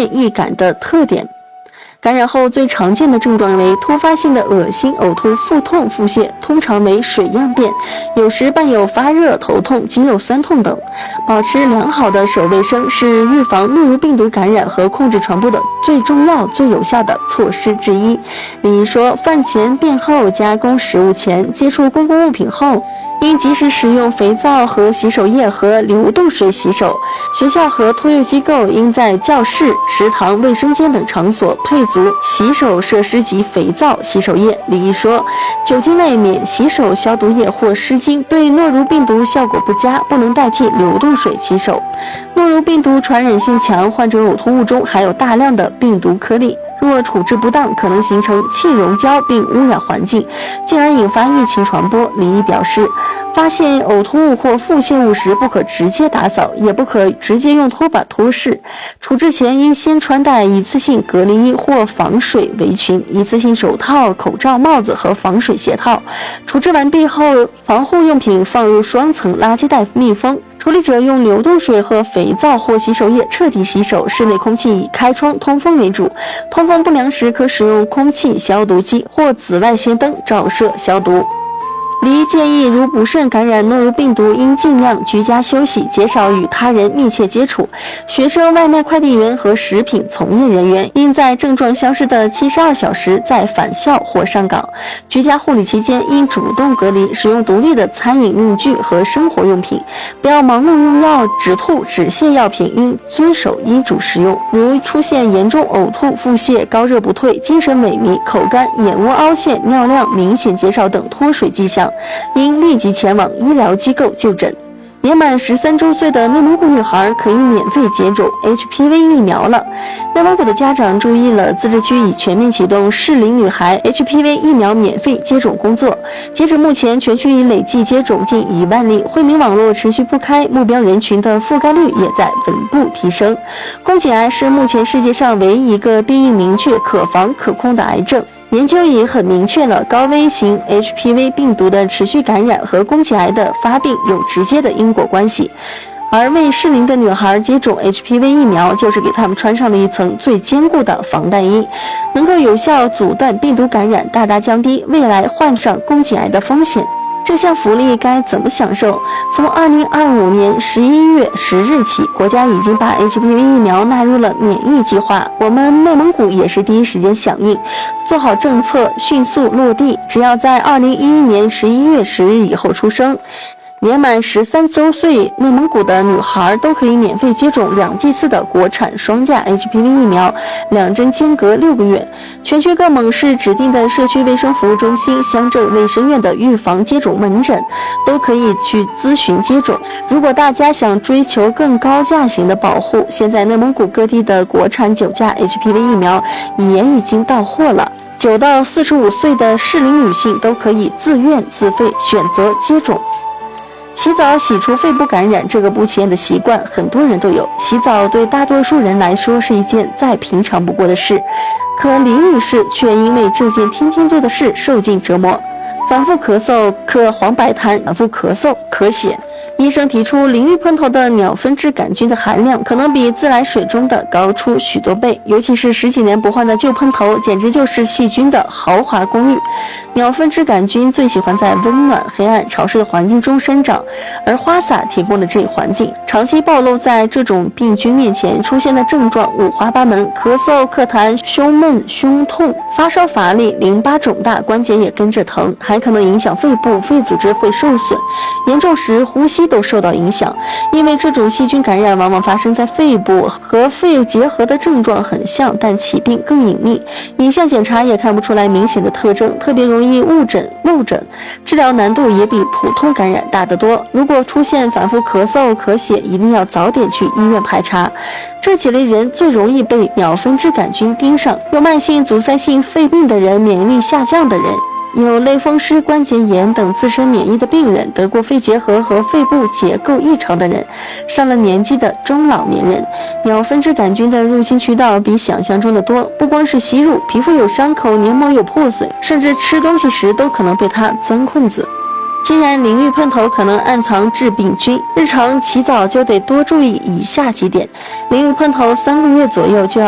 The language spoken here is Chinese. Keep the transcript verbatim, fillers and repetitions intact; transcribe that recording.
面易感的特点。感染后最常见的症状为突发性的恶心、呕吐、腹痛、腹泻，通常为水样便，有时伴有发热、头痛、肌肉酸痛等。保持良好的手卫生是预防诺如病毒感染和控制传播的最重要、最有效的措施之一。李毅说，饭前、便后、加工食物前、接触公共物品后，应及时使用肥皂和洗手液和流动水洗手。学校和托幼机构应在教室、食堂、卫生间等场所配足洗手设施及肥皂、洗手液。李毅说，酒精类免洗手消毒液或湿巾对诺如病毒效果不佳，不能代替流动水洗手。诺如病毒传染性强，患者呕吐物中含有大量的病毒颗粒，若处置不当，可能形成气溶胶并污染环境，进而引发疫情传播。李毅表示，发现呕吐物或腹泻物时，不可直接打扫，也不可直接用拖把拖拭。处置前应先穿戴一次性隔离衣或防水围裙、一次性手套、口罩、帽子和防水鞋套。处置完毕后，防护用品放入双层垃圾袋密封。处理者用流动水和肥皂或洗手液彻底洗手。室内空气以开窗通风为主，通风不良时可使用空气消毒机或紫外线灯照射消毒。李毅建议，如不慎感染诺如病毒，应尽量居家休息，减少与他人密切接触。学生、外卖快递员和食品从业人员应在症状消失的七十二小时再返校或上岗。居家护理期间应主动隔离，使用独立的餐饮用具和生活用品，不要盲目用药。止吐、止泻药品应遵守医嘱使用。如出现严重呕吐、腹泻、高热不退、精神萎靡、口干、眼窝凹陷、尿量明显减少等脱水迹象，应立即前往医疗机构就诊。年满十三周岁的内蒙古女孩可以免费接种 H P V 疫苗了。内蒙古的家长注意了，自治区已全面启动适龄女孩 H P V 疫苗免费接种工作。截止目前，全区已累计接种近一万例，惠民网络持续铺开，目标人群的覆盖率也在稳步提升。宫颈癌是目前世界上唯一一个病因明确、可防可控的癌症。研究已很明确了高危型 H P V 病毒的持续感染和宫颈癌的发病有直接的因果关系，而为适龄的女孩接种 H P V 疫苗，就是给她们穿上了一层最坚固的防弹衣，能够有效阻断病毒感染，大大降低未来患上宫颈癌的风险。这项福利该怎么享受？从二零二五年十一月十日起，国家已经把 H P V 疫苗纳入了免疫计划。我们内蒙古也是第一时间响应，做好政策，迅速落地。只要在二零一一年十一月十日以后出生，年满十三周岁内蒙古的女孩都可以免费接种两剂次的国产双价 H P V 疫苗，两针间隔六个月。全区各蒙市指定的社区卫生服务中心、乡镇卫生院的预防接种门诊都可以去咨询接种。如果大家想追求更高价型的保护，现在内蒙古各地的国产九价 H P V 疫苗也已经到货了。九到四十五岁的适龄女性都可以自愿自费选择接种。洗澡洗除肺部感染这个不起眼的习惯，很多人都有。洗澡对大多数人来说是一件再平常不过的事，可李女士却因为这件天天做的事受尽折磨，反复咳嗽、咳黄白痰，反复咳嗽、咳血。医生提出，淋浴喷头的鸟分支杆菌的含量可能比自来水中的高出许多倍，尤其是十几年不换的旧喷头，简直就是细菌的豪华公寓。鸟分支杆菌最喜欢在温暖、黑暗、潮湿的环境中生长，而花洒提供了这一环境。长期暴露在这种病菌面前，出现的症状五花八门：咳嗽、咳痰、胸闷、胸痛、发烧乏力、淋巴肿大，关节也跟着疼，还可能影响肺部，肺组织会受损，严重时呼吸都受到影响。因为这种细菌感染往往发生在肺部，和肺结核的症状很像，但起病更隐秘，影像检查也看不出来明显的特征，特别容易误诊漏诊，治疗难度也比普通感染大得多。如果出现反复咳嗽、咳血，一定要早点去医院排查。这几类人最容易被鸟分支杆菌盯上，有慢性阻塞性肺病的人，免疫力下降的人，有类风湿关节炎等自身免疫的病人，得过肺结核和肺部结构异常的人，上了年纪的中老年人。鸟分支杆菌的入侵渠道比想象中的多，不光是吸入，皮肤有伤口、黏膜有破损，甚至吃东西时都可能被它钻空子。既然淋浴喷头可能暗藏致病菌，日常洗澡就得多注意以下几点。淋浴喷头三个月左右就要